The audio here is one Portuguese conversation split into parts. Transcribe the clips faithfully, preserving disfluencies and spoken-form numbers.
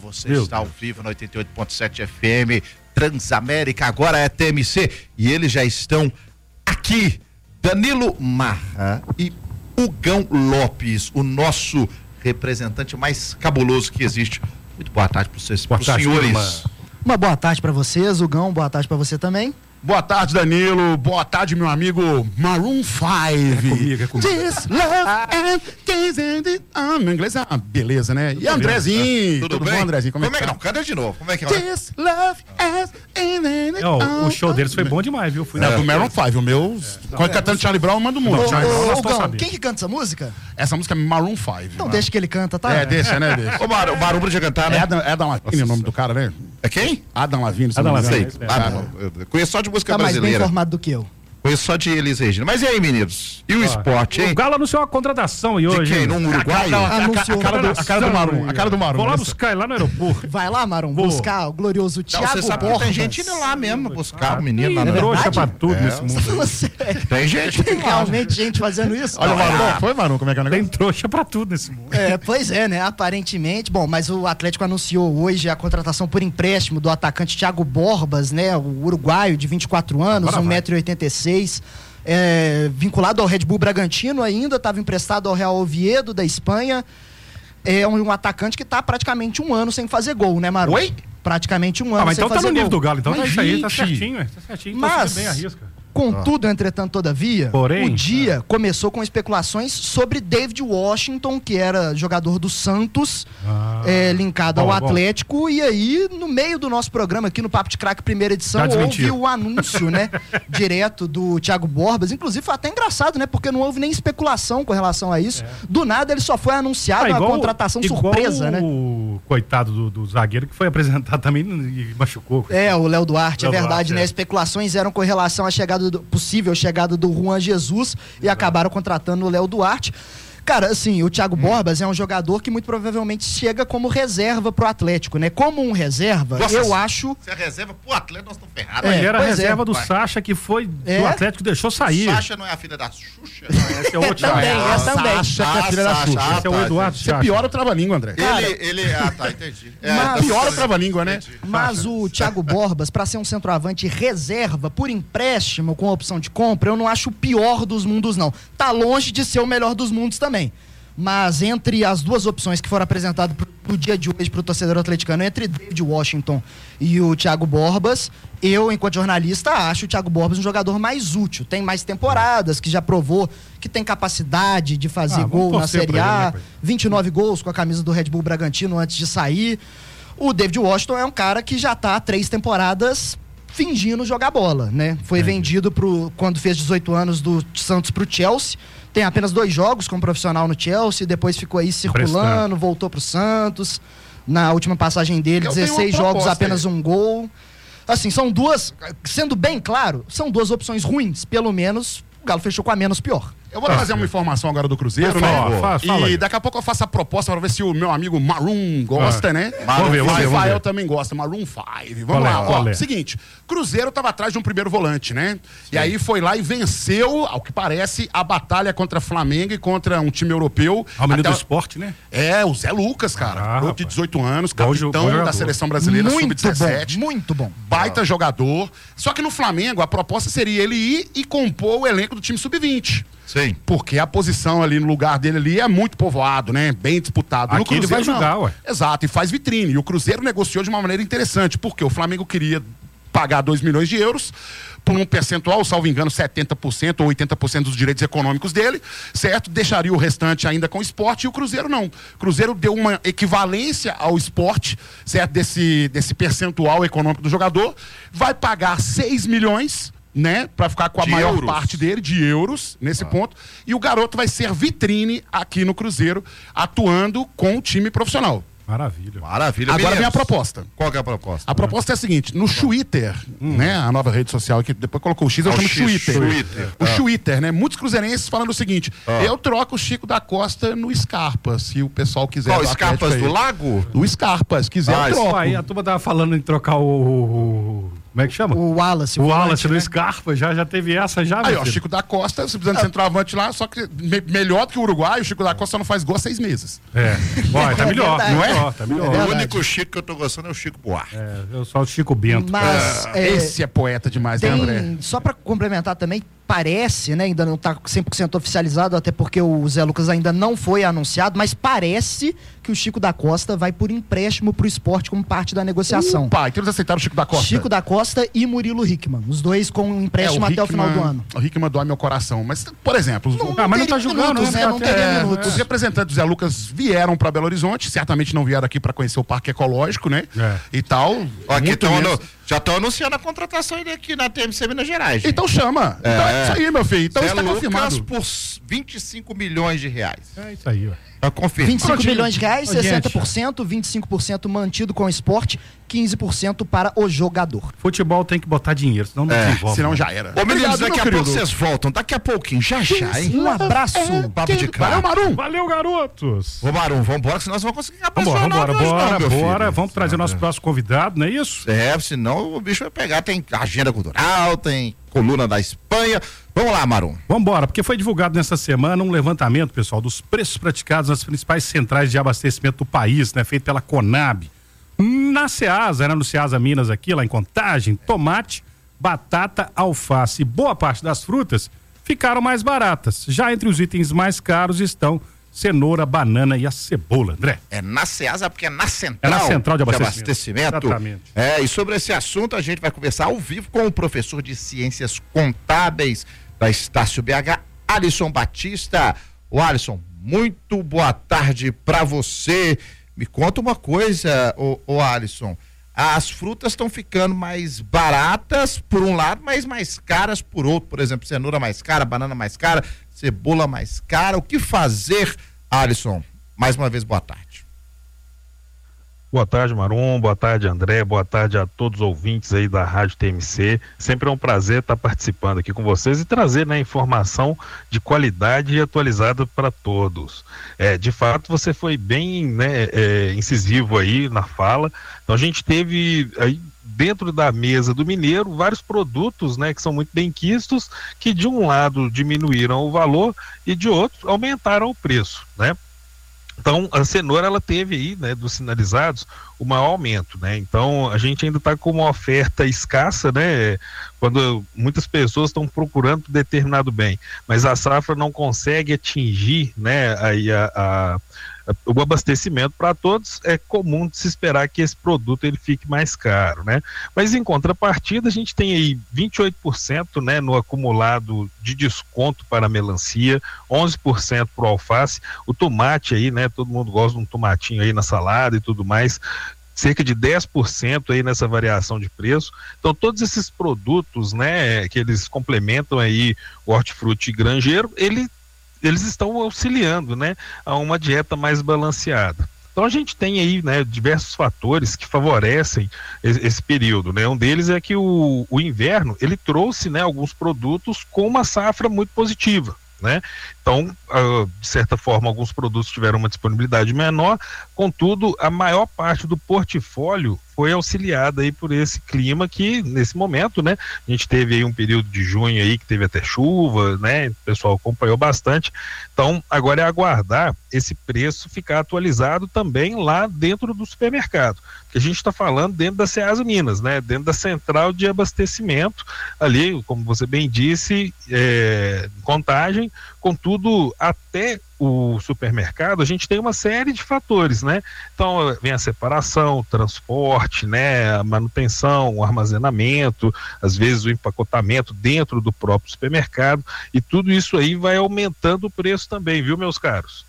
você Meu está Deus. Ao vivo no oitenta e oito ponto sete F M, Transamérica, agora é T M C, e eles já estão aqui, Danilo Marra e Hugão Lopes, o nosso representante mais cabuloso que existe. Muito boa tarde para vocês, para os senhores. Uma... uma boa tarde para vocês, Hugão, boa tarde para você também. Boa tarde, Danilo. Boa tarde, meu amigo Maroon five. É comigo, é comigo. This love and kissing ah, meu inglês é uma beleza, né? E Andrezinho. Tudo, Tudo bem? bom, Andrezinho? Como, Como é que tá? não? Canta de novo. Como é que é? This love and oh, o show deles foi bom demais, viu? Fui é, do Maroon five, o meu. É. Quando é, cantando Charlie Brown, eu mando muito. Ô, ô, ô, Hugão, quem que canta essa música? Essa música é Maroon five. Então deixa que ele canta, tá? É, deixa, né? Deixa. O Bar, o Barulho podia cantar, né? É Adam, Adam Lavigne, o nome do cara, né? É quem? Adam Lavigne. Adam Lavigne. Ah, eu conheço só de música tá brasileira. Mais bem informado do que eu. Conheço só de Elis Regina. Mas e aí, meninos? E o ah, esporte, hein? O Galo anunciou uma contratação e hoje. De quem? No Uruguai? A, a, a, a, a, cara do, a cara do Marum. A cara do Marum. Vou lá buscar ele lá no aeroporto. Vai lá, Marum, buscar o glorioso Thiago Borbas. Você sabe que tem gente indo lá mesmo buscar ah, o menino lá no no trouxa pra tudo é. nesse mundo. Você... Tem gente. Tem realmente gente fazendo isso? Olha, Marum. Ah, foi, Marum? Como é que é o negócio? Tem trouxa pra tudo nesse mundo. É, pois é, né? Aparentemente. Bom, mas o Atlético anunciou hoje a contratação por empréstimo do atacante Thiago Borbas, né? O uruguaio de vinte e quatro anos, um metro e oitenta e seis. É, vinculado ao Red Bull Bragantino ainda, estava emprestado ao Real Oviedo da Espanha. É um, um atacante que está praticamente um ano sem fazer gol, né, Maru? Oi? Praticamente um ano ah, mas sem então fazer gol. Tá no nível do Galo, então mas, tá isso aí, tá gente, certinho, tá certinho. Mas, bem a risca. Contudo, entretanto, todavia, Porém, o dia é. começou com especulações sobre David Washington, que era jogador do Santos, ah, é, linkado bom, ao Atlético, bom. E aí, no meio do nosso programa aqui no Papo de Craque primeira edição, houve o anúncio, né, direto do Thiago Borbas, inclusive foi até engraçado, né, porque não houve nem especulação com relação a isso, é. Do nada ele só foi anunciado ah, igual, uma contratação igual surpresa, o né. o coitado do, do zagueiro que foi apresentado também e machucou. É, o Léo Duarte, Léo é verdade, Duarte, né, é. Especulações eram com relação à chegada do, possível chegada chegada do Juan Jesus e Exato. Acabaram contratando o Léo Duarte. Cara, assim, o Thiago hum. Borbas é um jogador que muito provavelmente chega como reserva pro Atlético, né? Como um reserva, Nossa, eu acho... Se é reserva pro Atlético, nós estamos ferrados. É, ele era reserva é. do Vai. Sacha, que foi é. do Atlético, deixou sair. O Sacha não é a filha da Xuxa? Não, esse é outro. é também, ah, é também. Sacha, que é a filha da Xuxa. Ah, esse é o Eduardo Você piora o trava-língua, André. Ele, ele... Ah, tá, entendi. É, mas, piora o trava-língua, né? Mas o Thiago Borbas, para ser um centroavante reserva, por empréstimo, com opção de compra, eu não acho o pior dos mundos, não. Tá longe de ser o melhor dos mundos também. Mas entre as duas opções que foram apresentadas no dia de hoje para o torcedor atleticano, entre David Washington e o Thiago Borbas, eu, enquanto jornalista, acho o Thiago Borbas um jogador mais útil. Tem mais temporadas, que já provou que tem capacidade de fazer ah, gol na Série A, ele, né, vinte e nove gols com a camisa do Red Bull Bragantino antes de sair. O David Washington é um cara que já está há três temporadas fingindo jogar bola, né? Foi é. vendido pro, quando fez dezoito anos do Santos pro Chelsea. Tem apenas dois jogos como profissional no Chelsea, depois ficou aí circulando, voltou pro Santos. Na última passagem dele, dezesseis jogos, apenas aí. um gol. Assim, são duas, sendo bem claro, são duas opções ruins, pelo menos o Galo fechou com a menos pior. Eu vou trazer uma informação agora do Cruzeiro, né? Fala, fala, e daqui a pouco eu faço a proposta para ver se o meu amigo Maroon gosta, ah. né? Vamos ver, o vamos ver, Rafael vamos ver. também gosta, Maroon five. Vamos Qual lá, é, ó. é? Seguinte, Cruzeiro tava atrás de um primeiro volante, né? Sim. E aí foi lá e venceu, ao que parece, a batalha contra Flamengo e contra um time europeu. Ao menino do esporte, né? É, o Zé Lucas, cara. Ah, de dezoito anos, capitão bom, bom da seleção brasileira sub dezessete. Muito bom. Baita ah. jogador. Só que no Flamengo, a proposta seria ele ir e compor o elenco do time sub vinte. Sim. Porque a posição ali no lugar dele ali é muito povoado, né? Bem disputado. Aqui no Cruzeiro, ele vai jogar, não. ué. Exato, e faz vitrine. E o Cruzeiro negociou de uma maneira interessante, porque o Flamengo queria pagar dois milhões de euros por um percentual, salvo engano, setenta por cento ou oitenta por cento dos direitos econômicos dele, certo? Deixaria o restante ainda com o esporte e o Cruzeiro não. O Cruzeiro deu uma equivalência ao esporte, certo? Desse, desse percentual econômico do jogador, vai pagar seis milhões, né, para ficar com a de maior euros. parte dele, de euros, nesse ah. ponto, e o garoto vai ser vitrine aqui no Cruzeiro, atuando com o time profissional. Maravilha. Maravilha. Agora Meninos, vem a proposta. Qual que é a proposta? A proposta é a seguinte, no Twitter, hum. né, a nova rede social que depois colocou o X, eu ah, chamo de Twitter. Twitter. O ah. Twitter, né, muitos cruzeirenses falando o seguinte, ah. eu troco o Chico da Costa no Scarpa, se o pessoal quiser. Qual, Scarpas do Lago? Do Scarpa, se quiser ah, eu troco. Aí a turma tava falando em trocar o... Como é que chama? O Wallace. O volante, Wallace do né? Scarpa, já, já teve essa já, Aí, meu ó, filho. Chico da Costa, se precisando de centroavante lá, só que me- melhor do que o Uruguai, o Chico da Costa não faz gol há seis meses. É. Ó, tá É melhor, verdade. não é? Não é? Tá melhor. É O verdade. único Chico que eu tô gostando é o Chico Buarque. É, eu só o Chico Bento. Mas é, Esse é poeta demais, né, André? tem, só pra complementar também, parece, né, ainda não tá cem por cento oficializado, até porque o Zé Lucas ainda não foi anunciado, mas parece que o Chico da Costa vai por empréstimo pro esporte como parte da negociação. Pai, que eles aceitaram o Chico da Costa. Chico da Costa e Murilo Hickman, os dois com um empréstimo É, até o final do ano. O Hickman dói meu coração. Mas, por exemplo, os, Ah, mas não tá teria jogando, minutos, né? né? Não Tá teria é, minutos. os representantes do Zé Lucas vieram para Belo Horizonte, certamente não vieram aqui para conhecer o Parque Ecológico, né? É. E tal. Ó, aqui muito tão menos- anu- já estão anunciando a contratação dele aqui na T M C Minas Gerais. gente. Então chama. É. Então é isso aí, meu filho. Então Zé está Lucas confirmado. por vinte e cinco milhões de reais. É isso aí, ó. Tá confirmado. vinte e cinco Prontinho. milhões de reais, Ô, gente. sessenta por cento, vinte e cinco por cento mantido com o esporte, quinze por cento para o jogador. Futebol tem que botar dinheiro, senão não É, desenvolve. Senão já era. Ô, meninos, Obrigado, daqui meu a pouco querido. vocês voltam. Daqui a pouquinho, já já, hein? Um abraço. Papo de Valeu, craque. Marum. Valeu, garotos! Ô, Marum, vambora, senão nós vamos conseguir acabar Vambora, esse jornal vambora, de hoje, bora, não, meu bora. filho. Vamos trazer o nosso próximo convidado, não é isso? É, senão o bicho vai pegar. Tem agenda cultural, tem coluna da Espanha. Vamos lá, Marum. Vambora, porque foi divulgado nessa semana um levantamento, pessoal, dos preços praticados nas principais centrais de abastecimento do país, né? Feito pela Conab. Na Ceasa, né? No Ceasa Minas aqui, lá em Contagem, tomate, batata, alface e boa parte das frutas ficaram mais baratas. Já entre os itens mais caros estão cenoura, banana e a cebola, André. É na Ceasa, porque é na central, É na central de abastecimento. abastecimento. Exatamente. É, e sobre esse assunto a gente vai conversar ao vivo com o professor de Ciências Contábeis da Estácio B H, Alisson Batista. Ô Alisson, muito boa tarde para você. Me conta uma coisa, ô, ô Alisson. As frutas estão ficando mais baratas por um lado, mas mais caras por outro. Por exemplo, cenoura mais cara, banana mais cara, cebola mais cara. O que fazer, Alisson? Mais uma vez, boa tarde. Boa tarde, Marum, boa tarde, André, boa tarde a todos os ouvintes aí da Rádio T M C. Sempre é um prazer estar participando aqui com vocês e trazer, né, informação de qualidade e atualizada para todos. É, de fato, você foi bem, né, é, incisivo aí na fala. Então a gente teve aí dentro da mesa do mineiro vários produtos, né, que são muito bem quistos, que de um lado diminuíram o valor e de outro aumentaram o preço, né? Então, a cenoura, ela teve aí, né, dos sinalizados, o maior aumento, né? Então, a gente ainda está com uma oferta escassa, né? Quando muitas pessoas estão procurando determinado bem, mas a safra não consegue atingir, né, aí a, a, a, o abastecimento para todos, é comum de se esperar que esse produto ele fique mais caro, né? Mas em contrapartida, a gente tem aí vinte e oito por cento, né, no acumulado de desconto para a melancia, onze por cento para o alface, o tomate aí, né, todo mundo gosta de um tomatinho aí na salada e tudo mais, cerca de dez por cento aí nessa variação de preço. Então todos esses produtos, né, que eles complementam aí o hortifruti granjeiro, ele eles estão auxiliando, né, a uma dieta mais balanceada. Então a gente tem aí, né, diversos fatores que favorecem esse, esse período, né? Um deles é que o, o inverno, ele trouxe, né, alguns produtos com uma safra muito positiva, né? Então, uh, de certa forma, alguns produtos tiveram uma disponibilidade menor, contudo, a maior parte do portfólio foi auxiliada aí por esse clima que, nesse momento, né, a gente teve aí um período de junho aí que teve até chuva, né, o pessoal acompanhou bastante. Então, agora é aguardar esse preço ficar atualizado também lá dentro do supermercado, que a gente está falando dentro da Ceasa Minas, né, dentro da central de abastecimento, ali, como você bem disse, é, Contagem. Contudo, até o supermercado, a gente tem uma série de fatores, né? Então, vem a separação, o transporte, né? A manutenção, o armazenamento, às vezes o empacotamento dentro do próprio supermercado, e tudo isso aí vai aumentando o preço também, viu, meus caros?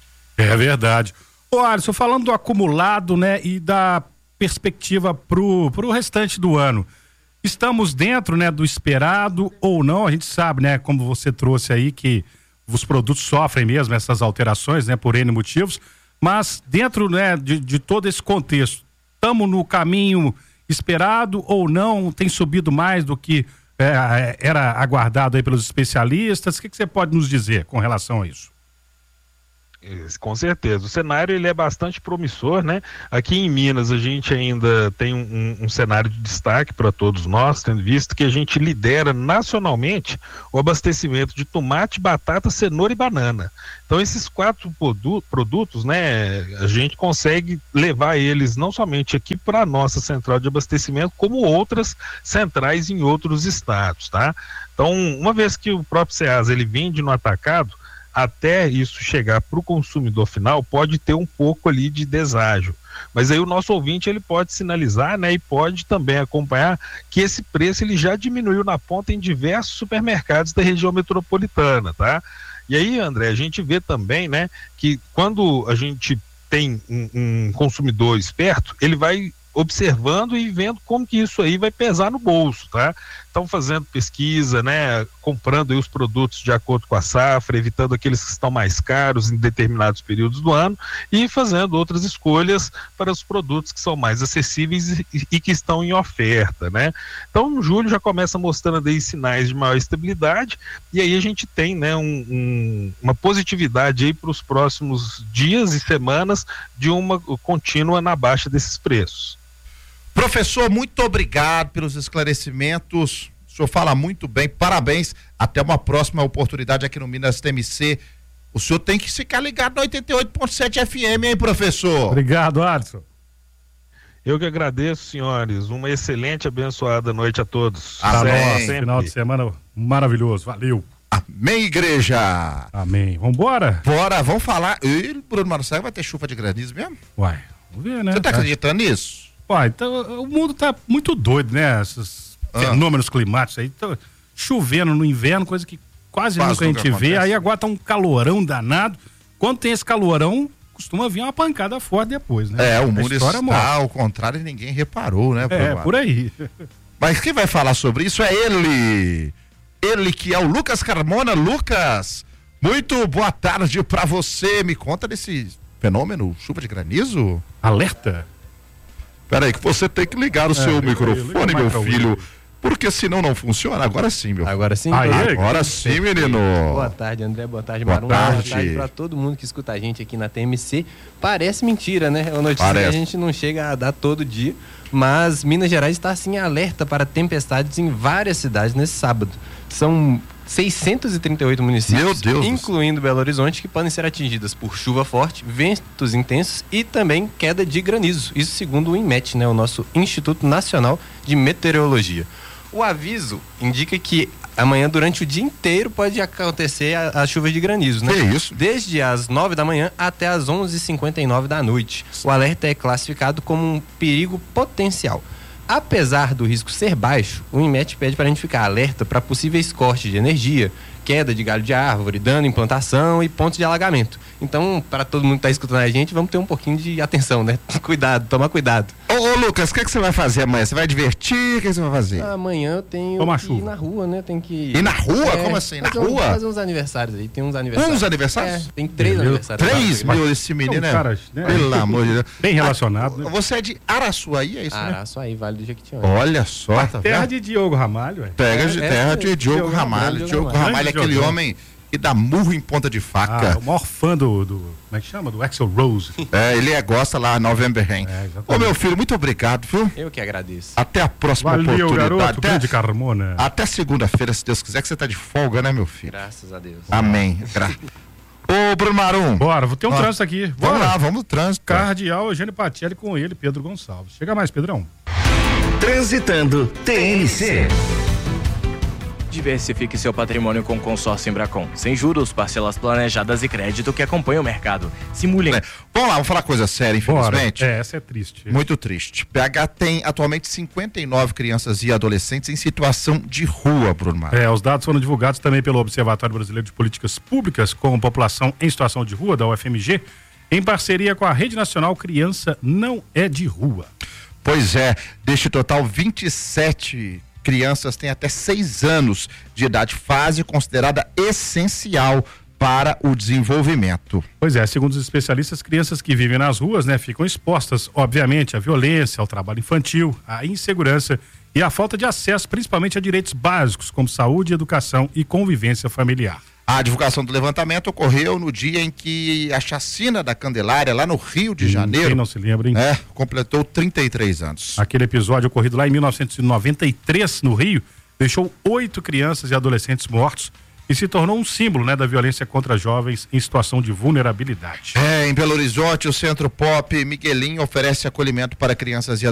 É verdade. Ô, Alisson, falando do acumulado, né, e da perspectiva pro, pro restante do ano, estamos dentro, né, do esperado ou não? A gente sabe, né, como você trouxe aí, que os produtos sofrem mesmo essas alterações, né, por N motivos, mas dentro, né, de, de todo esse contexto, estamos no caminho esperado ou não? Tem subido mais do que é, era aguardado aí pelos especialistas? O que, que você pode nos dizer com relação a isso? Com certeza. O cenário ele é bastante promissor, né? Aqui em Minas a gente ainda tem um, um cenário de destaque para todos nós, tendo visto que a gente lidera nacionalmente o abastecimento de tomate, batata, cenoura e banana. Então esses quatro produ- produtos, né, a gente consegue levar eles não somente aqui para a nossa central de abastecimento, como outras centrais em outros estados, tá? Então, uma vez que o próprio Ceasa ele vende no atacado, até isso chegar para o consumidor final, pode ter um pouco ali de deságio. Mas aí o nosso ouvinte ele pode sinalizar, né, e pode também acompanhar que esse preço ele já diminuiu na ponta em diversos supermercados da região metropolitana, tá? E aí, André, a gente vê também, né, que quando a gente tem um, um consumidor esperto, ele vai observando e vendo como que isso aí vai pesar no bolso, tá? Estão fazendo pesquisa, né? Comprando aí os produtos de acordo com a safra, evitando aqueles que estão mais caros em determinados períodos do ano e fazendo outras escolhas para os produtos que são mais acessíveis e, e que estão em oferta, né? Então, julho já começa mostrando aí sinais de maior estabilidade e aí a gente tem, né, um, um, uma positividade aí para os próximos dias e semanas de uma contínua na baixa desses preços. Professor, muito obrigado pelos esclarecimentos. O senhor fala muito bem, parabéns. Até uma próxima oportunidade aqui no Minas T M C. O senhor tem que ficar ligado no oitenta e oito ponto sete F M, hein, professor? Obrigado, Alisson. Eu que agradeço, senhores. Uma excelente, abençoada noite a todos. Amém. Final de semana maravilhoso. Valeu. Amém, igreja. Amém. Vambora? Bora, vamos falar. E Bruno Marcelo, vai ter chuva de granizo mesmo? Uai, vamos ver, né? Você tá acreditando nisso? Uai, então, o mundo tá muito doido, né? Esses ah. fenômenos climáticos aí. Tá chovendo no inverno, coisa que quase, quase nunca a gente vê. Aí agora tá um calorão danado. Quando tem esse calorão, costuma vir uma pancada forte depois, né? É, o mundo está ao contrário e ninguém reparou, né? É, por aí. Mas quem vai falar sobre isso é ele. Ele que é o Lucas Carmona. Lucas, muito boa tarde pra você. Me conta desse fenômeno, chuva de granizo? Alerta. Peraí, que você tem que ligar o é, seu microfone, meu filho, porque senão não funciona. Agora sim, meu filho. Agora sim? Aí, agora sim, menino. Boa tarde, André. Boa tarde, boa Marum. Tarde. Boa tarde pra todo mundo que escuta a gente aqui na T M C. Parece mentira, né? É uma notícia Parece. que a gente não chega a dar todo dia, mas Minas Gerais está, assim, alerta para tempestades em várias cidades nesse sábado. São seiscentos e trinta e oito municípios, Meu Deus, incluindo Belo Horizonte, que podem ser atingidas por chuva forte, ventos intensos e também queda de granizo. Isso segundo o INMET, né, o nosso Instituto Nacional de Meteorologia. O aviso indica que amanhã, durante o dia inteiro, pode acontecer as chuvas de granizo, né? Que isso? Desde as nove da manhã até as onze e cinquenta e nove da noite. O alerta é classificado como um perigo potencial. Apesar do risco ser baixo, o INMET pede para a gente ficar alerta para possíveis cortes de energia, queda de galho de árvore, dano em plantação e pontos de alagamento. Então, para todo mundo que está escutando a gente, vamos ter um pouquinho de atenção, né? Cuidado, tomar cuidado. Ô, ô Lucas, o que, é que você vai fazer amanhã? Você vai divertir? O que, é que você vai fazer? Amanhã eu tenho Toma que chuva. ir na rua, né? Tem que... Ir na rua? É, Como assim? Na fazer rua? Um, fazer uns aniversários aí. Tem uns aniversários. Uns aniversários? É, tem três Meu, aniversários. Três? Meu, esse menino é... Cara, né? Pelo amor de Deus. Bem relacionado, né? Você é de Araçuaí, é isso, né? Araçuaí, Vale do Jequitinhonha. Olha só, tá Terra vendo? de Diogo Ramalho, ué. Pega de É, terra é, de Diogo Diogo Ramalho. Ramalho, Diogo Ramalho. Ramalho é aquele Diogo. homem que dá murro em ponta de Ah, faca. o maior fã do, do. Como é que chama? Do Axl Rose. É, ele é, gosta lá, November Rain. É, exatamente. Ô, meu filho, muito obrigado, viu? Eu que agradeço. Até a próxima Valeu, oportunidade. garoto. Até, Grande Carmona. até segunda-feira, se Deus quiser, que você tá de folga, né, meu filho? Graças a Deus. Amém. Gra... Ô, Bruno Marum. Bora, vou ter um Ó, trânsito aqui. Vamos Bora. lá, vamos no trânsito. Cardeal Eugênio Patelli com ele, Pedro Gonçalves. Chega mais, Pedrão. Transitando T N C. Diversifique seu patrimônio com o consórcio Embracon. Sem juros, parcelas planejadas e crédito que acompanha o mercado. Simulem. É. Vamos lá, vamos falar coisa séria, infelizmente. Bora. É, essa é triste. Muito triste. P H tem atualmente cinquenta e nove crianças e adolescentes em situação de rua, Bruno Marum. É, os dados foram divulgados também pelo Observatório Brasileiro de Políticas Públicas com população em situação de rua, da U F M G, em parceria com a Rede Nacional Criança Não é de Rua. Pois é, deste total, vinte e sete crianças têm até seis anos de idade, fase considerada essencial para o desenvolvimento. Pois é, segundo os especialistas, crianças que vivem nas ruas, né, ficam expostas, obviamente, à violência, ao trabalho infantil, à insegurança e à falta de acesso, principalmente a direitos básicos, como saúde, educação e convivência familiar. A divulgação do levantamento ocorreu no dia em que a chacina da Candelária, lá no Rio de Janeiro, quem não se lembra, hein? É, completou trinta e três anos. Aquele episódio ocorrido lá em mil novecentos e noventa e três, no Rio, deixou oito crianças e adolescentes mortos e se tornou um símbolo, né, da violência contra jovens em situação de vulnerabilidade. É, em Belo Horizonte, o Centro Pop Miguelinho oferece acolhimento para crianças e